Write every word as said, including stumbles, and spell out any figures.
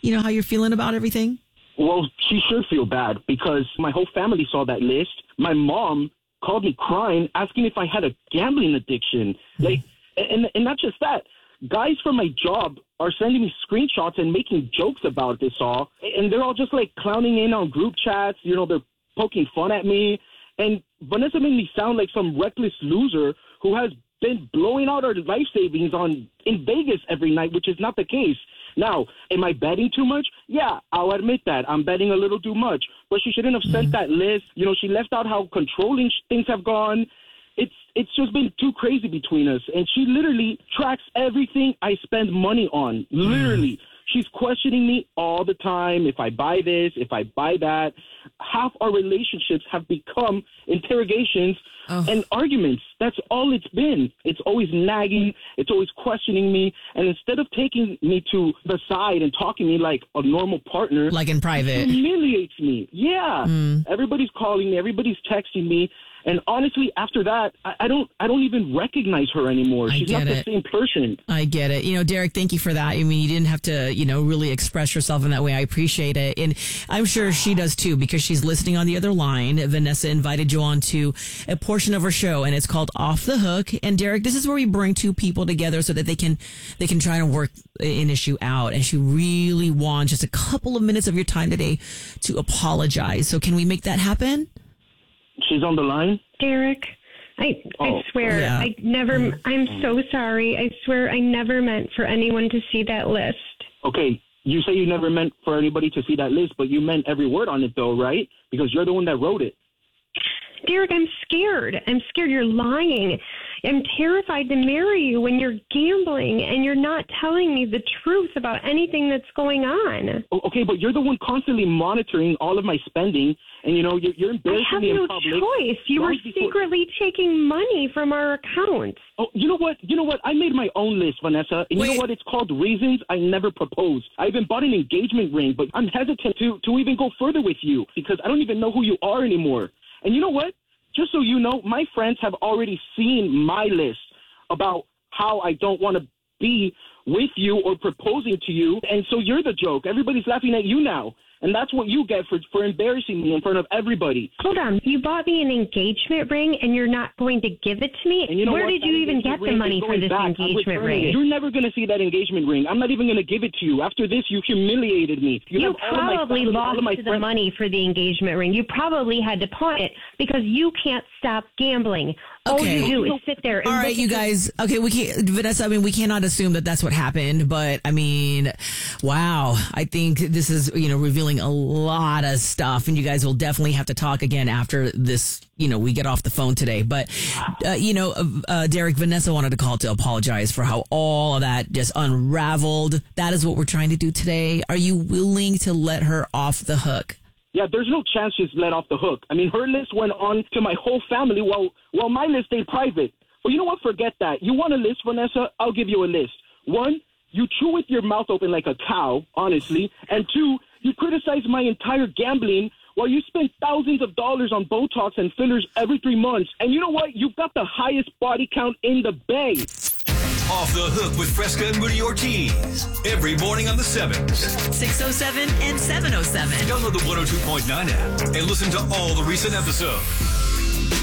you know, how you're feeling about everything? Well, she should feel bad because my whole family saw that list. My mom called me crying, asking if I had a gambling addiction. Like, and and not just that. Guys from my job are sending me screenshots and making jokes about this all. And they're all just like clowning in on group chats. You know, they're poking fun at me. And Vanessa made me sound like some reckless loser who has been blowing out our life savings on in Vegas every night, which is not the case. Now, am I betting too much? Yeah, I'll admit that. I'm betting a little too much. But she shouldn't have sent mm-hmm. that list. You know, she left out how controlling things have gone. It's it's just been too crazy between us. And she literally tracks everything I spend money on. Literally. She's questioning me all the time if I buy this, if I buy that. Half our relationships have become interrogations oh. and arguments. That's all it's been. It's always nagging. It's always questioning me. And instead of taking me to the side and talking to me like a normal partner. Like in private. It humiliates me. Yeah. Mm. Everybody's calling me. Everybody's texting me. And honestly, after that, I, I don't I don't even recognize her anymore. She's not the same person. I get it. You know, Derek, thank you for that. I mean, you didn't have to, you know, really express yourself in that way. I appreciate it. And I'm sure she does too, because she's listening on the other line. Vanessa invited you on to a portion of her show, and it's called Off the Hook. And Derek, this is where we bring two people together so that they can they can try to work an issue out. And she really wants just a couple of minutes of your time today to apologize. So can we make that happen? She's on the line? Derek, I I oh, swear, yeah. I never, I'm so sorry. I swear I never meant for anyone to see that list. Okay, you say you never meant for anybody to see that list, but you meant every word on it though, right? Because you're the one that wrote it. Derek, I'm scared. I'm scared you're lying. I'm terrified to marry you when you're gambling and you're not telling me the truth about anything that's going on. Okay, but you're the one constantly monitoring all of my spending, and you know you're, you're embarrassing me in I have public. no choice. You were before... secretly taking money from our accounts. Oh, you know what? You know what? I made my own list, Vanessa, and Wait. you know what? It's called Reasons I Never Proposed. I even bought an engagement ring, but I'm hesitant to to even go further with you because I don't even know who you are anymore. And you know what? Just so you know, my friends have already seen my list about how I don't want to be with you or proposing to you. And so you're the joke. Everybody's laughing at you now. And that's what you get for, for embarrassing me in front of everybody. Hold on. You bought me an engagement ring and you're not going to give it to me? And you know Where what? did That you even get the money for this back. engagement ring? It. You're never going to see that engagement ring. I'm not even going to give it to you. After this, you humiliated me. You, you probably lost the friends. money for the engagement ring. You probably had to pawn it because you can't stop gambling. All Okay. you do is sit there. And All right, you guys. Okay, we can't, Vanessa. I mean, we cannot assume that that's what happened, but I mean, wow. I think this is, you know, revealing a lot of stuff, and you guys will definitely have to talk again after this. You know, we get off the phone today, but uh, you know, uh, Derek, Vanessa wanted to call to apologize for how all of that just unraveled. That is what we're trying to do today. Are you willing to let her off the hook? Yeah, there's no chance she's let off the hook. I mean, her list went on to my whole family while, while my list stayed private. But you know what? Forget that. You want a list, Vanessa? I'll give you a list. One, you chew with your mouth open like a cow, honestly. And two, you criticize my entire gambling while you spend thousands of dollars on Botox and fillers every three months. And you know what? You've got the highest body count in the Bay. Off the Hook with Fresca and Rudy Ortiz. Every morning on the sevens. six oh seven and seven oh seven. Download the one oh two point nine app and listen to all the recent episodes.